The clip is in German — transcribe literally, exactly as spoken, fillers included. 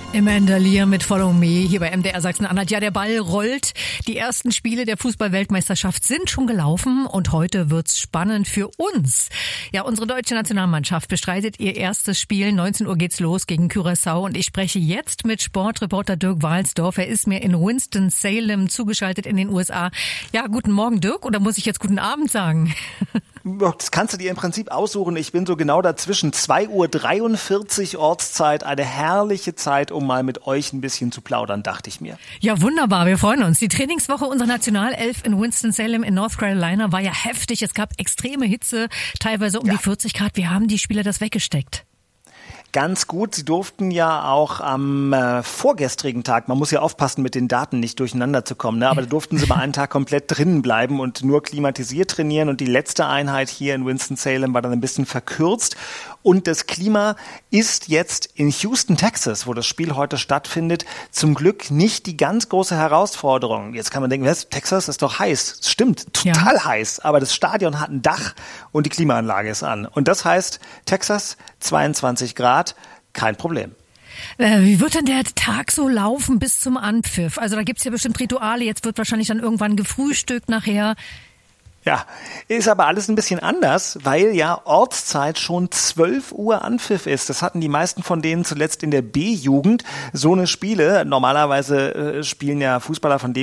Amanda Lear mit Follow Me hier bei M D R Sachsen-Anhalt. Ja, der Ball rollt. Die ersten Spiele der Fußball-Weltmeisterschaft sind schon gelaufen und heute wird's spannend für uns. Ja, unsere deutsche Nationalmannschaft bestreitet ihr erstes Spiel. neunzehn Uhr geht's los gegen Curaçao und ich spreche jetzt mit Sportreporter Dirk Walsdorf. Er ist mir in Winston-Salem zugeschaltet in den U S A. Ja, guten Morgen, Dirk, oder muss ich jetzt guten Abend sagen? Das kannst du dir im Prinzip aussuchen. Ich bin so genau dazwischen. zwei Uhr dreiundvierzig Ortszeit. Eine herrliche Zeit, um mal mit euch ein bisschen zu plaudern, dachte ich mir. Ja, wunderbar. Wir freuen uns. Die Trainingswoche unserer Nationalelf in Winston-Salem in North Carolina war ja heftig. Es gab extreme Hitze, teilweise um ja. die vierzig Grad. Wie haben die Spieler das weggesteckt? Ganz gut. Sie durften ja auch am äh, vorgestrigen Tag, man muss ja aufpassen, mit den Daten nicht durcheinander zu kommen, ne? Aber da durften sie mal einen Tag komplett drinnen bleiben und nur klimatisiert trainieren. Und die letzte Einheit hier in Winston-Salem war dann ein bisschen verkürzt. Und das Klima ist jetzt in Houston, Texas, wo das Spiel heute stattfindet, zum Glück nicht die ganz große Herausforderung. Jetzt kann man denken, was, Texas ist doch heiß. Das stimmt, total ja. heiß. Aber das Stadion hat ein Dach und die Klimaanlage ist an. Und das heißt, Texas, zweiundzwanzig Grad, kein Problem. Äh, wie wird denn der Tag so laufen bis zum Anpfiff? Also da gibt's ja bestimmt Rituale. Jetzt wird wahrscheinlich dann irgendwann gefrühstückt nachher. Ja, ist aber alles ein bisschen anders, weil ja Ortszeit schon zwölf Uhr Anpfiff ist. Das hatten die meisten von denen zuletzt in der B-Jugend. So eine Spiele, normalerweise äh, spielen ja Fußballer von dem